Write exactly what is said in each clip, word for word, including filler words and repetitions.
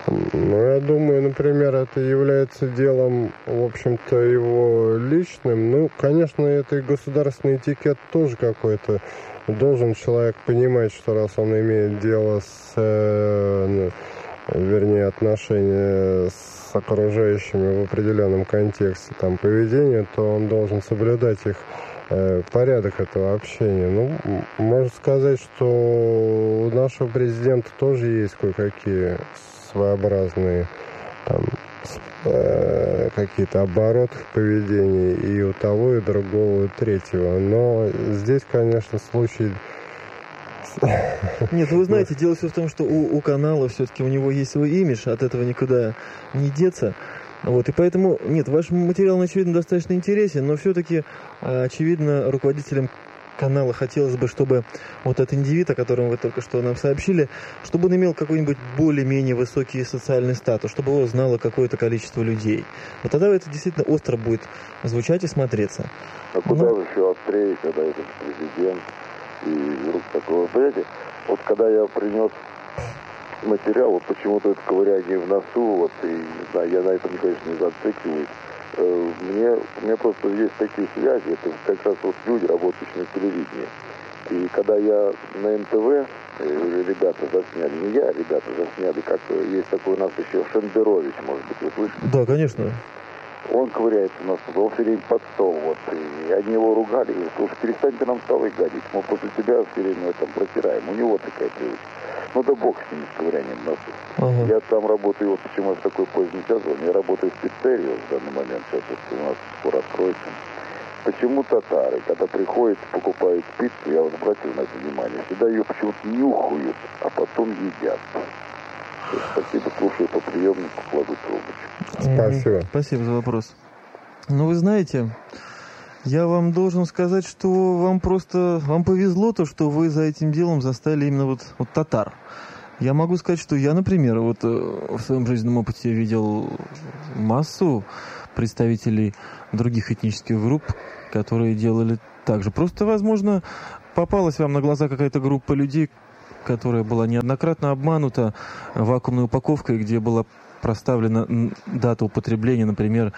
Ну, я думаю, например, это является делом, в общем-то, его личным. Ну, конечно, это и государственный этикет тоже какой-то. Должен человек понимать, что раз он имеет дело с, э, вернее, отношения с окружающими в определенном контексте там поведения, то он должен соблюдать их э, порядок этого общения. Ну, можно сказать, что у нашего президента тоже есть кое-какие своеобразные там, э, какие-то обороты в поведении и у того, и другого, и третьего. Но здесь, конечно, случай... Нет, вы знаете, дело все в том, что у, у канала все-таки у него есть свой имидж, от этого никуда не деться. Вот, и поэтому, нет, ваш материал, очевидно, достаточно интересен, но все-таки, очевидно, руководителям канала хотелось бы, чтобы вот этот индивид, о котором вы только что нам сообщили, чтобы он имел какой-нибудь более-менее высокий социальный статус, чтобы его знало какое-то количество людей. Вот тогда это действительно остро будет звучать и смотреться. А куда Но... же еще острее, когда этот президент и вдруг такое, знаете, вот когда я принес материал, вот почему-то это ковыряние в носу, вот, и, не знаю, я на этом, конечно, не зацикливаюсь. Мне, у меня просто есть такие связи, это как раз вот люди, работающие на телевидении. И когда я на эн тэ вэ, ребята засняли, не я, ребята засняли, как есть такой у нас еще Шендерович, может быть, вы слышите? Да, конечно. Он ковыряется у нас, он все время под стол, вот, и одни его ругали, говорят, слушай, перестань ты нам столы гадить, мы после тебя все время там протираем, у него такая привычка. Ну да бог с ними, с ковырянием носу. Ага. Я там работаю, вот почему я в такой поздний час, я работаю в пиццерии в данный момент, сейчас вот у нас скоро откроется. Почему татары, когда приходят, покупают пиццу, я вот обратил на это внимание, всегда ее почему-то нюхают, а потом едят. Спасибо, слушаю по приемнику, кладу трубочку. Спасибо. Спасибо за вопрос. Ну, вы знаете, я вам должен сказать, что вам просто, вам повезло то, что вы за этим делом застали именно вот, вот татар. Я могу сказать, что я, например, вот в своем жизненном опыте видел массу представителей других этнических групп, которые делали так же. Просто, возможно, попалась вам на глаза какая-то группа людей, которая была неоднократно обманута вакуумной упаковкой, где была проставлена дата употребления, например,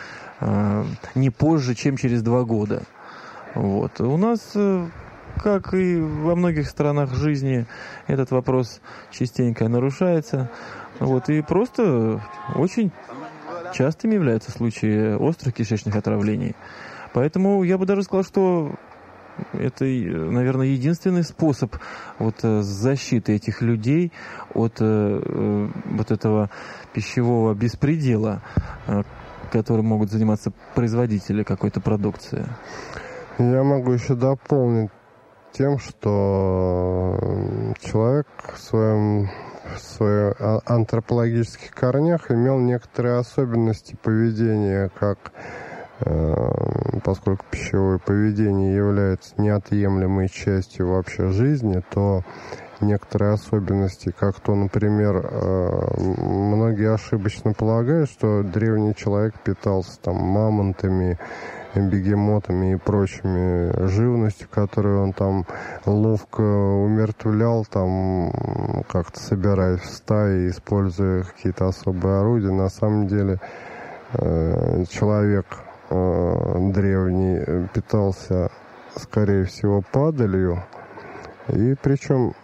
не позже, чем через два года. Вот. У нас, как и во многих странах жизни, этот вопрос частенько нарушается. Вот. И просто очень частыми являются случаи острых кишечных отравлений. Поэтому я бы даже сказал, что это, наверное, единственный способ вот, защиты этих людей от вот этого пищевого беспредела, которым могут заниматься производители какой-то продукции. Я могу еще дополнить тем, что человек в своем в своих антропологических корнях имел некоторые особенности поведения, как поскольку пищевое поведение является неотъемлемой частью вообще жизни, то некоторые особенности, как то, например, многие ошибочно полагают, что древний человек питался там мамонтами, бегемотами и прочими живностью, которую он там ловко умертвлял, там как-то собираясь в стаи, используя какие-то особые орудия. На самом деле человек древний питался, скорее всего, падалью, и причем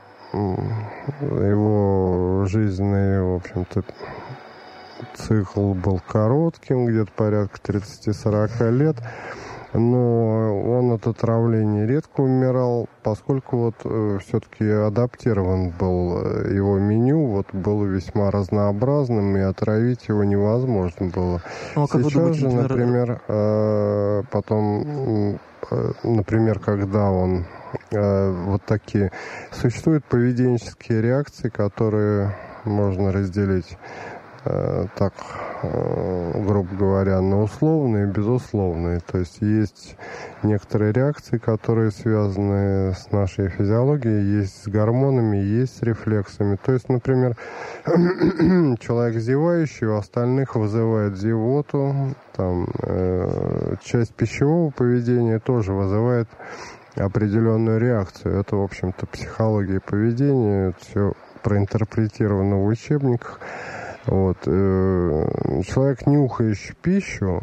его жизненный, в общем-то, цикл был коротким, где-то порядка тридцать-сорок лет, но он от отравления редко умирал, поскольку вот э, все-таки адаптирован был его меню, вот было весьма разнообразным, и отравить его невозможно было. Ну, а сейчас думаете, же, например, э, потом, э, например, когда он э, вот такие, существуют поведенческие реакции, которые можно разделить так, грубо говоря, на условные и безусловные. То есть есть некоторые реакции, которые связаны с нашей физиологией, есть с гормонами, есть с рефлексами. То есть, например, человек зевающий, у остальных вызывает зевоту, там, э, часть пищевого поведения тоже вызывает определенную реакцию. Это, в общем-то, психология поведения, это все проинтерпретировано в учебниках. Вот. Человек, нюхающий пищу,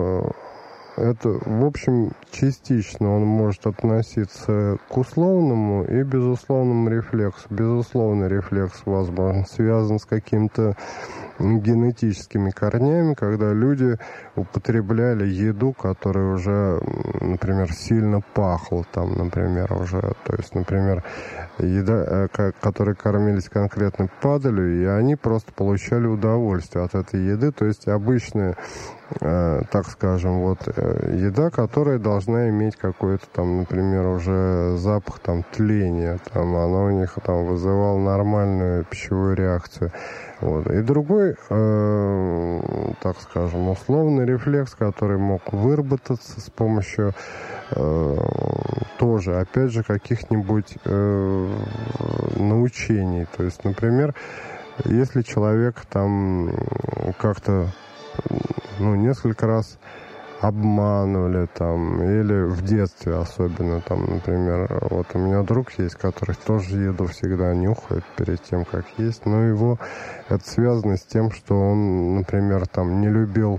это, в общем, частично он может относиться к условному и безусловному рефлексу. Безусловный рефлекс, возможно, связан с каким-то генетическими корнями, когда люди употребляли еду, которая уже, например, сильно пахла, там, например, уже, то есть, например, еда, которые кормились конкретной падалью, и они просто получали удовольствие от этой еды, то есть обычная, э, так скажем, вот э, еда, которая должна иметь какой-то там, например, уже запах там тления, там, она у них там вызывала нормальную пищевую реакцию. Вот. И другой, э, так скажем, условный рефлекс, который мог выработаться с помощью э, тоже, опять же, каких-нибудь э, научений. То есть, например, если человек там как-то, ну, несколько раз обманывали там, или в детстве особенно, там, например, вот у меня друг есть, который тоже еду всегда нюхает перед тем, как есть, но его это связано с тем, что он, например, там не любил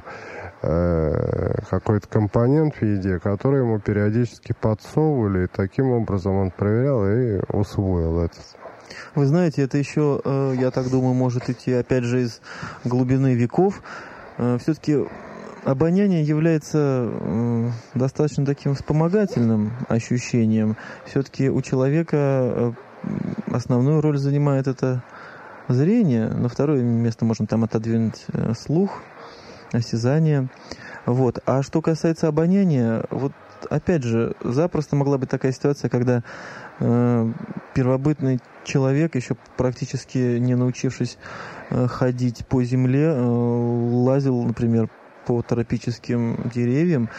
э, какой-то компонент в еде, который ему периодически подсовывали, и таким образом он проверял и усвоил это. Вы знаете, это еще, э, я так думаю, может идти, опять же, из глубины веков. Э, все-таки обоняние является э, достаточно таким вспомогательным ощущением. Все-таки у человека э, основную роль занимает это зрение. На второе место можно там отодвинуть э, слух, осязание. Вот. А что касается обоняния, вот опять же, запросто могла быть такая ситуация, когда э, первобытный человек, еще практически не научившись э, ходить по земле, э, лазил, например, по тропическим деревьям,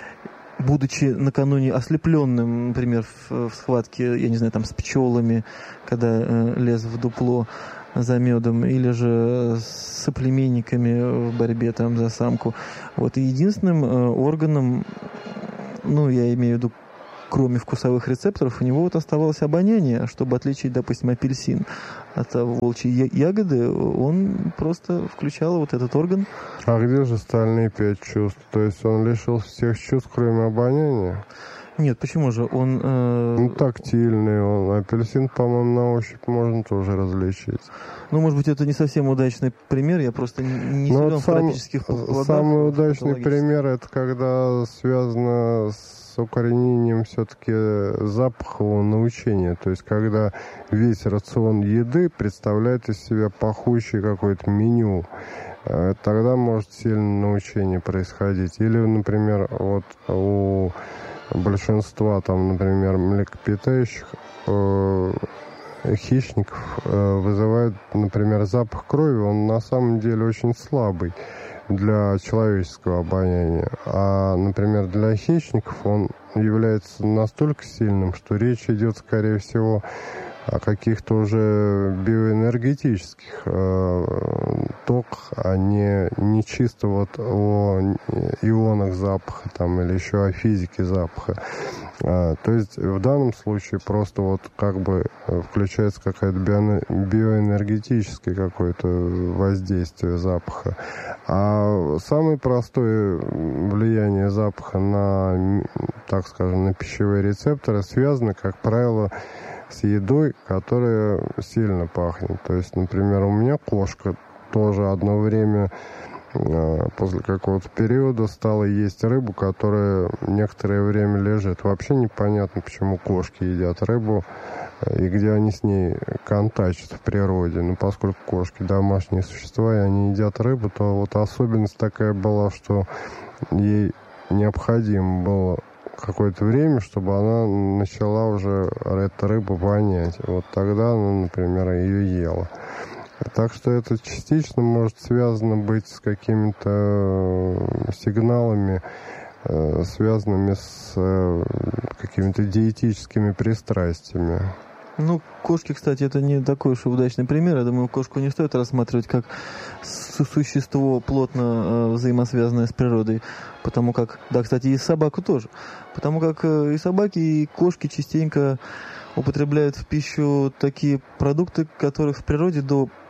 будучи накануне ослепленным, например, в, в схватке, я не знаю, там с пчелами, когда э, лез в дупло за медом, или же с соплеменниками в борьбе там за самку. Вот. И единственным э, органом, ну, я имею в виду, кроме вкусовых рецепторов, у него вот оставалось обоняние. Чтобы отличить, допустим, апельсин от волчьей ягоды, он просто включал вот этот орган. А где же остальные пять чувств? То есть он лишился всех чувств, кроме обоняния? Нет, почему же? Он... Э... Ну, тактильный он. Апельсин, по-моему, на ощупь можно тоже различить. Ну, может быть, это не совсем удачный пример, я просто не силен вот в практических плодах. Самый удачный пример, это когда связано с укоренением все-таки запахового научения. То есть, когда весь рацион еды представляет из себя пахучее какое-то меню, тогда может сильное научение происходить. Или, например, вот у большинства, там, например, млекопитающих э, хищников э, вызывает, например, запах крови, он на самом деле очень слабый для человеческого обоняния. А, например, для хищников он является настолько сильным, что речь идет, скорее всего, о каких-то уже биоэнергетических э, токах, а не, не чисто вот о ионах запаха там, или еще о физике запаха. А, то есть в данном случае просто вот как бы включается какое-то био, биоэнергетическое какое-то воздействие запаха. А самое простое влияние запаха на, так скажем, на пищевые рецепторы связано, как правило, с едой, которая сильно пахнет. То есть, например, у меня кошка тоже одно время после какого-то периода стала есть рыбу, которая некоторое время лежит. Вообще непонятно, почему кошки едят рыбу и где они с ней контачат в природе. Но поскольку кошки домашние существа, и они едят рыбу, то вот особенность такая была, что ей необходимо было какое-то время, чтобы она начала уже эту рыбу вонять. Вот тогда она, например, ее ела. Так что это частично может связано быть с какими-то сигналами, связанными с какими-то диетическими пристрастиями. Ну, кошки, кстати, это не такой уж и удачный пример. Я думаю, кошку не стоит рассматривать как существо, плотно взаимосвязанное с природой. Потому как, да, кстати, и собаку тоже. Потому как и собаки, и кошки частенько употребляют в пищу такие продукты, которых в природе до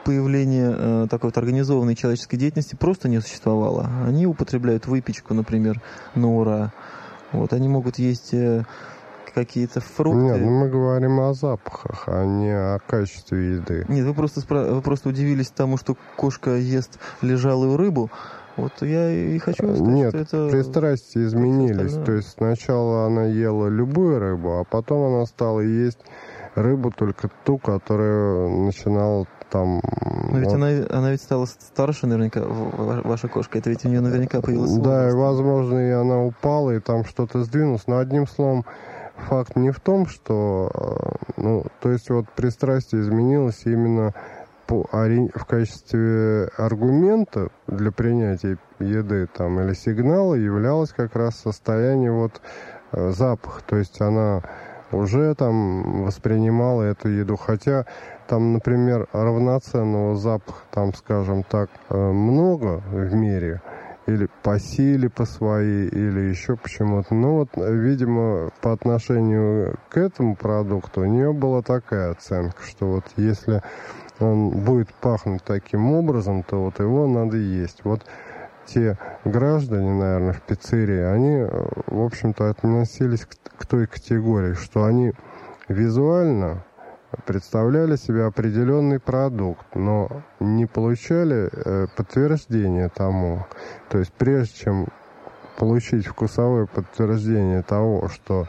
появления э, такой вот организованной человеческой деятельности просто не существовало. Они употребляют выпечку, например, на ура. Вот, они могут есть э, какие-то фрукты. Нет, ну мы говорим о запахах, а не о качестве еды. Нет, вы просто, спра- вы просто удивились тому, что кошка ест лежалую рыбу. Вот я и хочу сказать, Нет, что это... пристрастия изменились. То есть сначала она ела любую рыбу, а потом она стала есть рыбу только ту, которая начинала там... Но ведь вот... она, она ведь стала старше наверняка, ваша кошка. Это ведь у нее наверняка появилась возраст. Да, и возможно, и она упала, и там что-то сдвинулось. Но одним словом, факт не в том, что... Ну, то есть вот пристрастие изменилось именно по, в качестве аргумента для принятия еды там, или сигнала являлось как раз состояние вот запах. То есть она уже там воспринимала эту еду. Хотя там, например, равноценного запаха, там, скажем так, много в мире, или по силе по своей, или еще почему-то. Но вот, видимо, по отношению к этому продукту у нее была такая оценка, что вот если он будет пахнуть таким образом, то вот его надо есть. Вот те граждане, наверное, в пиццерии, они, в общем-то, относились к, к той категории, что они визуально представляли себе определенный продукт, но не получали э, подтверждения тому. То есть прежде чем получить вкусовое подтверждение того, что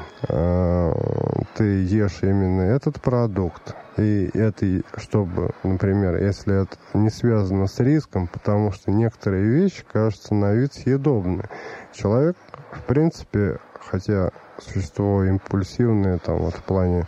э, ты ешь именно этот продукт, и это, чтобы, например, если это не связано с риском, потому что некоторые вещи кажутся на вид съедобны. Человек, в принципе, хотя существо импульсивное там вот в плане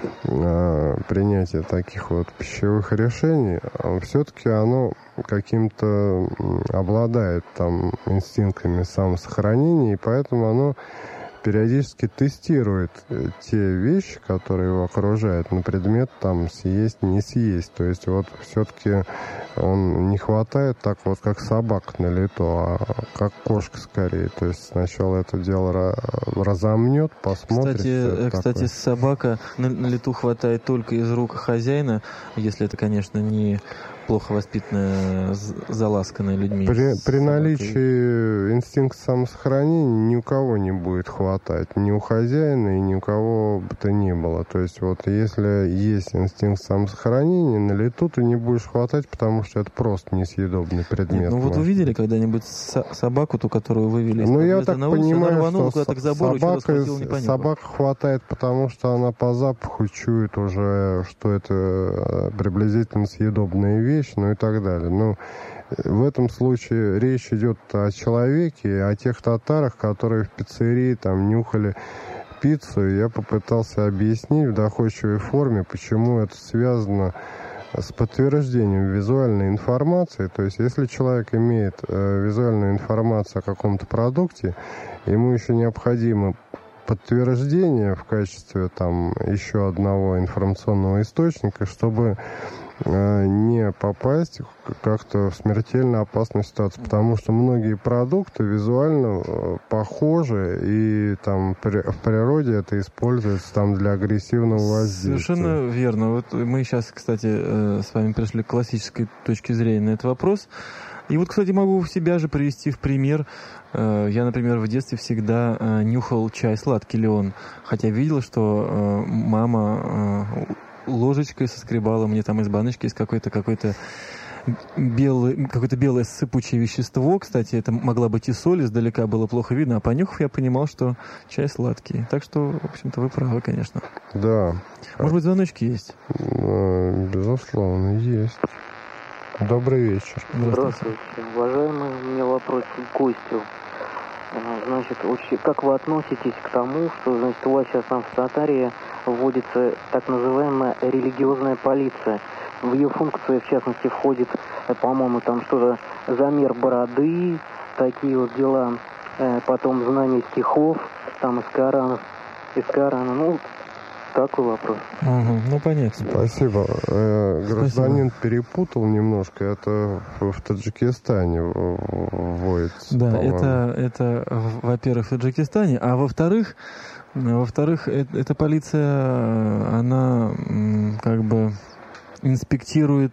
э, принятия таких вот пищевых решений, все-таки оно каким-то обладает там инстинктами самосохранения, и поэтому оно периодически тестирует те вещи, которые его окружают, на предмет там съесть, не съесть. То есть вот все-таки он не хватает так вот, как собака на лету, а как кошка скорее. То есть сначала это дело разомнет, посмотрит. Кстати, кстати собака на, на лету хватает только из рук хозяина, если это, конечно, не плохо воспитанная, заласканная людьми. При, при наличии инстинкта самосохранения ни у кого не будет хватать. Ни у хозяина и ни у кого бы то ни было. То есть вот если есть инстинкт самосохранения, на лету ты не будешь хватать, потому что это просто несъедобный предмет. Нет, ну вот вы видели когда-нибудь со- собаку, ту, которую вывели из Ну я так на улицу, понимаю, рванула, что к забору, собака, схватила, собака хватает, потому что она по запаху чует уже, что это приблизительно съедобная вещь, ну и так далее. Но в этом случае речь идет о человеке, о тех татарах, которые в пиццерии там нюхали пиццу. И я попытался объяснить в доходчивой форме, почему это связано с подтверждением визуальной информации. То есть, если человек имеет э, визуальную информацию о каком-то продукте, ему еще необходимо подтверждение в качестве там еще одного информационного источника, чтобы не попасть как-то в смертельно опасную ситуацию, потому что многие продукты визуально похожи, и там в природе это используется там для агрессивного воздействия. Совершенно верно. Вот мы сейчас, кстати, с вами пришли к классической точке зрения на этот вопрос. И вот, кстати, могу себя же привести в пример. Я, например, в детстве всегда нюхал чай, сладкий ли он, хотя видел, что мама ложечкой соскребала мне там из баночки из какой-то какой-то белый, какое-то белое сыпучее вещество. Кстати, это могла быть и соль, издалека было плохо видно, а понюхав, я понимал, что чай сладкий. Так что, в общем-то, вы правы, конечно. Да. Может быть, звоночки есть? Безусловно, есть. Добрый вечер. Здравствуйте. Уважаемый, у меня вопрос к гостю. Значит, как вы относитесь к тому, что, значит, у вас сейчас там в Татарии вводится так называемая религиозная полиция? В ее функции, в частности, входит, по-моему, там что-то замер бороды, такие вот дела, потом знание стихов, там из Корана, из Корана, ну, такой вопрос. Угу, ну, понятно. Спасибо. Э, гражданин Спасибо. Перепутал немножко. Это в, в Таджикистане вводится. Да, это, это, во-первых, в Таджикистане, а во-вторых, во-вторых, это, эта полиция, она как бы инспектирует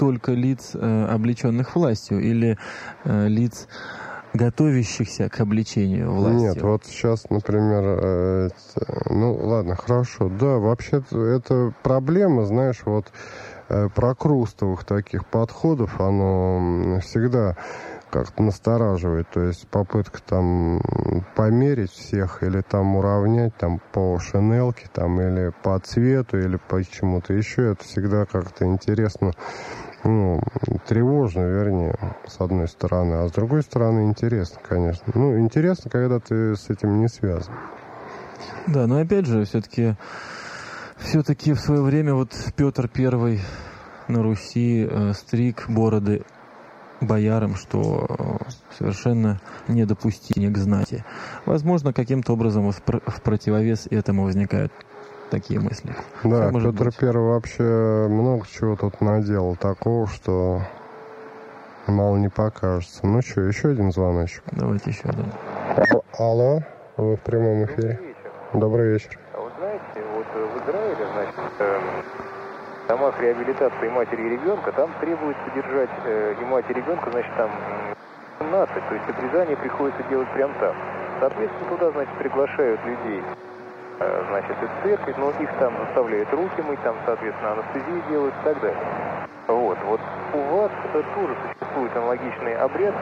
только лиц, э, облеченных властью, или э, лиц, готовящихся к обличению властью? Нет, вот сейчас, например, э, ну ладно, хорошо, да, вообще-то это проблема, знаешь, вот э, прокрустовых таких подходов, оно всегда как-то настораживает, то есть попытка там померить всех или там уравнять там по шинелке там или по цвету или по чему-то еще, это всегда как-то интересно, ну, тревожно, вернее, с одной стороны, а с другой стороны интересно, конечно. Ну, интересно, когда ты с этим не связан. Да, но опять же, все-таки все-таки в свое время вот Петр Первый на Руси э, стриг бороды боярам, что совершенно недопустимо к знати. Возможно, каким-то образом в противовес этому возникают такие мысли. Да, Петр Первый вообще много чего тут наделал такого, что мало не покажется. Ну что, еще один звоночек. Давайте еще один. Алло, вы в прямом эфире. Добрый вечер. А вы знаете, вот в Израиле, значит, в домах реабилитации матери и ребенка, там требуется держать э, и мать, и ребенка, значит, там семнадцать, то есть обрезание приходится делать прямо там. Соответственно, туда, значит, приглашают людей, э, значит, из церкви, но их там заставляют руки мыть, там, соответственно, анестезию делают и так далее. Вот, вот у вас э, тоже существует аналогичный обряд,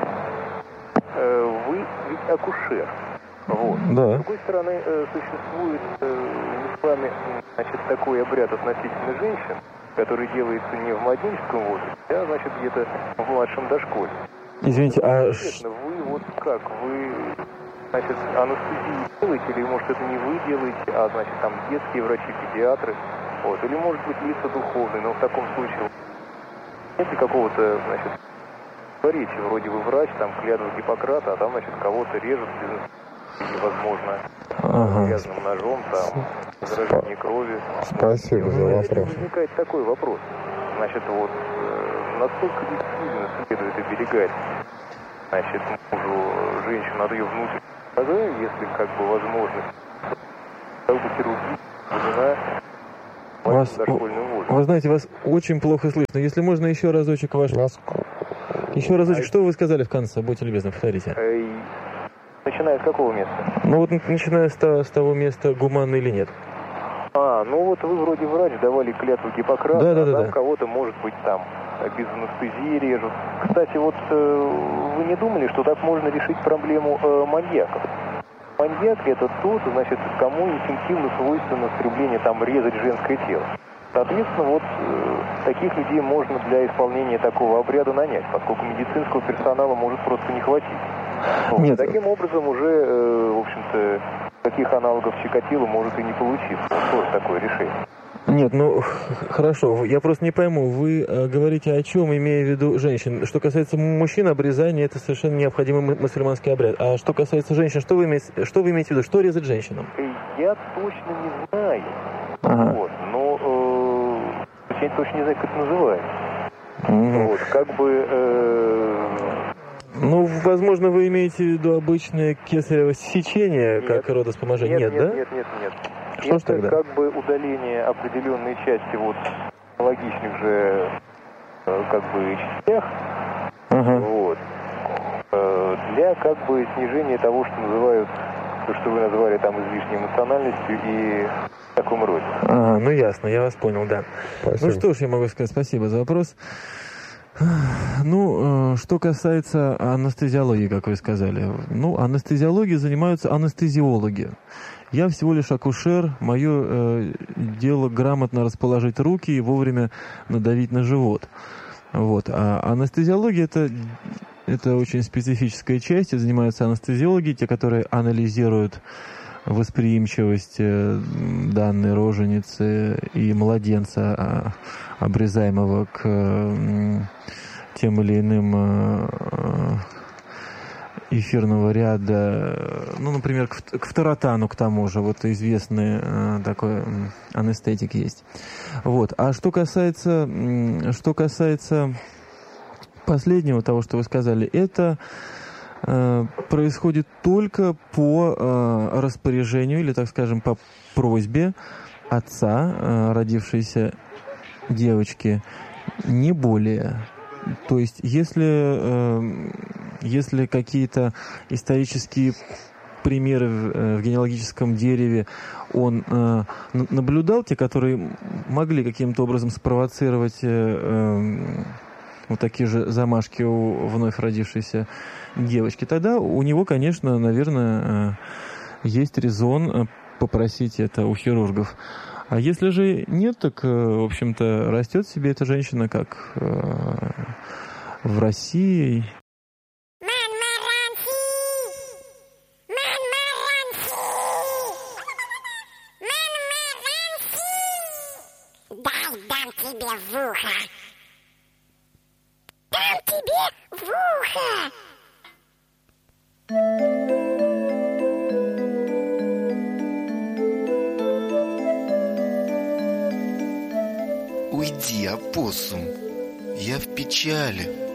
э, вы ведь акушер. Вот. Да. С другой стороны, э, существует э, в исламе, значит, такой обряд относительно женщин, который делается не в младенческом возрасте, а, значит, где-то в младшем дошколе. Извините, а... Интересно, вы вот как, вы, значит, анестезию делаете, или, может, это не вы делаете, а, значит, там детские врачи, педиатры, вот, или, может быть, лица духовные, но в таком случае нет ли какого-то, значит, речи, вроде вы врач, там, клятва Гиппократа, а там, значит, кого-то режут без... невозможно, ага. грязным ножом, там, заражение крови. Спасибо и, за вопрос. Возникает такой вопрос. Значит, вот, э, насколько действительно следует оберегать, значит, мужу женщину от ее внутреннего здоровья, если, как бы, возможность, как бы, хирургия введена в вас, дошкольном возрасте. Вы знаете, вас очень плохо слышно. Если можно еще разочек ваш... Еще разочек, а... что вы сказали в конце? Будьте любезны, повторите. Начиная с какого места? Ну вот начиная с, то, с того места, гуманно или нет. А, ну вот вы вроде врач, давали клятву Гиппократа, да, да, а да, там да. кого-то, может быть, там без анестезии режут. Кстати, вот э, вы не думали, что так можно решить проблему э, маньяков? Маньяк — это тот, значит, кому инстинктивно свойственно стремление там резать женское тело. Соответственно, вот э, таких людей можно для исполнения такого обряда нанять, поскольку медицинского персонала может просто не хватить. Вот. Нет. Таким образом, уже, э, в общем-то, таких аналогов Чикатило может и не получиться. Вот тоже такое решение. Нет, ну, хорошо, я просто не пойму, вы э, говорите о чем, имея в виду женщин? Что касается мужчин, обрезание — это совершенно необходимый мусульманский обряд. А что касается женщин, что вы имеете, что вы имеете в виду? Что резать женщинам? Я точно не знаю. Ага. Вот, но э, я точно не знаю, как это называется. Mm-hmm. Вот, как бы... Э, Ну, возможно, вы имеете в виду обычное кесарево сечение, нет, как родовспоможение? Нет, Нет, нет, да? нет, нет, нет. Что это ж тогда? Как бы удаление определенной части вот логичных же э, как бы частях, Ага. вот, э, для как бы снижения того, что называют, то, что вы назвали там излишней эмоциональностью и в таком роде. Ага, ну ясно, я вас понял, да. Спасибо. Ну что ж, я могу сказать, спасибо за вопрос. Ну, что касается анестезиологии, как вы сказали. Ну, анестезиологией занимаются анестезиологи. Я всего лишь акушер. Мое э, дело грамотно расположить руки и вовремя надавить на живот. Вот. А анестезиология это, это очень специфическая часть. И занимаются анестезиологи, те, которые анализируют восприимчивость данной роженицы и младенца, обрезаемого к тем или иным эфирного ряда, ну, например, к, к фторотану, к тому же, вот известный такой анестетик есть. Вот. А что касается, что касается последнего, того, что вы сказали, это происходит только по э, распоряжению или, так скажем, по просьбе отца э, родившейся девочки Не более. То есть, если, э, если какие-то исторические примеры в, в генеалогическом дереве он э, наблюдал, те, которые могли каким-то образом спровоцировать э, э, вот такие же замашки у вновь родившейся девочки, тогда у него, конечно, наверное, э, есть резон попросить это у хирургов. А если же нет, так, в общем-то, растет себе эта женщина, как э, в России. Дай, дам тебе в ухо. Дам тебе в ухо. Уйди, опоссум, я в печали.